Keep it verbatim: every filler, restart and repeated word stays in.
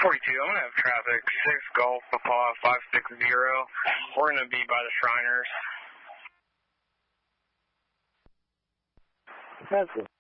forty-two, I'm going to have traffic, six Golf, Papa, five six zero. We're going to be by the Shriners. Defensive.